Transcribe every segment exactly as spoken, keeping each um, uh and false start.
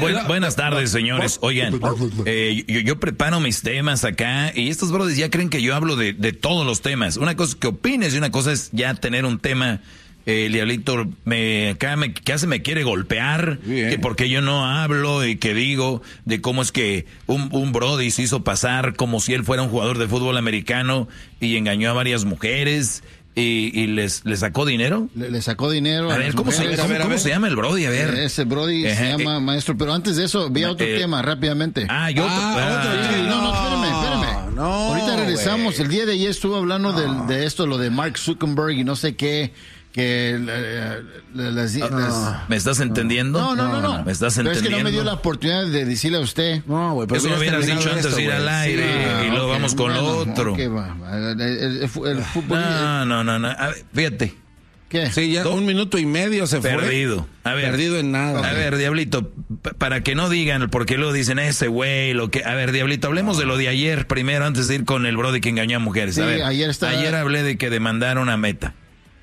bu- buenas tardes, señores. Oigan, eh, yo, yo preparo mis temas acá y estos brothers ya creen que yo hablo de, de todos los temas. Una cosa es que opines y una cosa es ya tener un tema. Eh, el diablito me, acá me, casi me quiere golpear, bien. Que porque yo no hablo y que digo de cómo es que un, un brody se hizo pasar como si él fuera un jugador de fútbol americano y engañó a varias mujeres. ¿Y, y les, les sacó dinero? Le, le sacó dinero. A, a ver, ¿cómo, se, ¿cómo, a ver, ¿cómo se llama el brody? A ver. Ese brody uh-huh. se llama Maestro. Pero antes de eso, vi otro eh, tema rápidamente. Ah, yo ah, otro. otro ah, no, no, espérame, espérame. No, ahorita regresamos. Wey. El día de ayer estuvo hablando no. de, de esto, lo de Mark Zuckerberg y no sé qué. Que la, la, las, uh, las... ¿Me estás entendiendo? No, no, no, no. ¿Me estás pero entendiendo? Es que no me dio la oportunidad de decirle a usted. No, güey, pero eso lo hubieras dicho antes esto, de ir wey. Al aire sí, y okay, luego vamos con bueno, lo otro. Okay, va. El, el, el, el fútbol. No, no, no, no. A ver, fíjate. ¿Qué? Sí, ya un minuto y medio se Perdido. fue. Perdido. A ver. Perdido en nada. A ver, Diablito, p- para que no digan, porque luego dicen ese güey, lo que... A ver, Diablito, hablemos no. de lo de ayer primero antes de ir con el brody que engañó a mujeres. Sí, a ver, ayer estaba... Ayer hablé de que demandaron a Meta.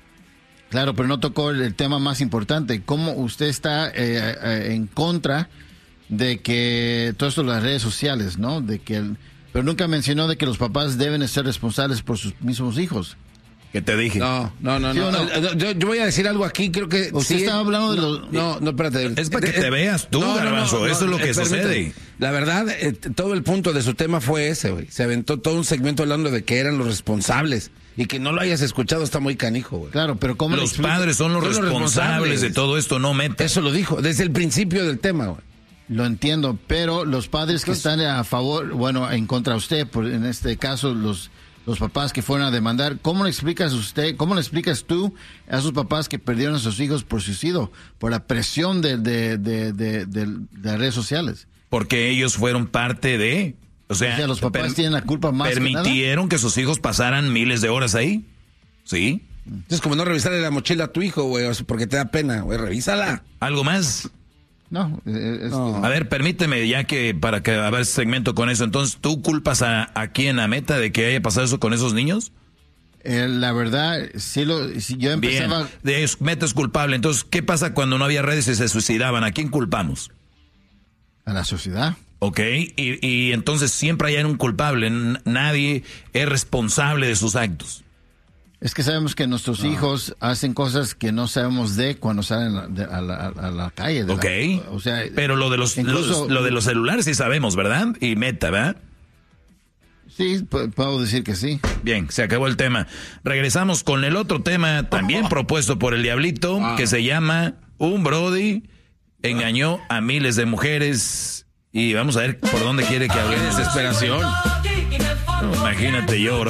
Claro, pero no tocó el, el tema más importante. ¿Cómo usted está eh, eh, en contra de que todo esto de las redes sociales, ¿no? De que el, pero nunca mencionó de que los papás deben ser responsables por sus mismos hijos. ¿Qué te dije? No, no, no. ¿Sí no? no? Yo, yo voy a decir algo aquí, creo que... Usted sí, estaba hablando de no, los... No, no, espérate. Es para que te veas tú, no, Garbanzo. No, no, eso no, es lo que permítame. Sucede. La verdad, eh, todo el punto de su tema fue ese, güey. Se aventó todo un segmento hablando de que eran los responsables. Y que no lo hayas escuchado está muy canijo, güey. Claro, pero ¿cómo los padres son los, son responsables, los responsables de todo esto, no Meta. Eso lo dijo, desde el principio del tema, güey. Lo entiendo, pero los padres Entonces, que están a favor, bueno, en contra de usted, por, en este caso, los... los papás que fueron a demandar, ¿cómo le explicas usted, cómo le explicas tú a esos papás que perdieron a sus hijos por suicidio, por la presión de, de, de, de, de, de las redes sociales? Porque ellos fueron parte de, o sea, o sea los papás per, tienen la culpa más permitieron que, que sus hijos pasaran miles de horas ahí, ¿sí? Es como no revisarle la mochila a tu hijo, güey, porque te da pena, güey, revísala. ¿Algo más? No, es, no. A ver, permíteme, ya que para que haga segmento con eso. Entonces, ¿tú culpas a, a quién, a Meta, de que haya pasado eso con esos niños? Eh, la verdad, sí lo, si yo empezaba... Bien, de, Meta es culpable. Entonces, ¿qué pasa cuando no había redes y se suicidaban? ¿A quién culpamos? A la sociedad. Ok, y, y entonces siempre hay un culpable. Nadie es responsable de sus actos. Es que sabemos que nuestros no. hijos hacen cosas que no sabemos de cuando salen a la, a la, a la calle. De ok, la, o sea, pero lo de los, incluso, los lo de los celulares sí sabemos, ¿verdad? Y Meta, ¿verdad? Sí, puedo decir que sí. Bien, se acabó el tema. Regresamos con el otro tema también oh. propuesto por el Diablito, ah. que se llama Un Brody engañó a miles de mujeres. Y vamos a ver por dónde quiere que hable. ¡Qué desesperación! No, imagínate yo, bro.